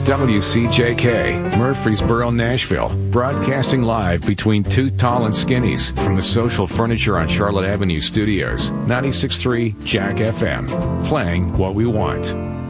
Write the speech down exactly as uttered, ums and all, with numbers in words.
W C J K, Murfreesboro, Nashville, broadcasting live between two tall and skinnies from the Social Furniture on Charlotte Avenue studios. ninety-six point three Jack F M, playing what we want.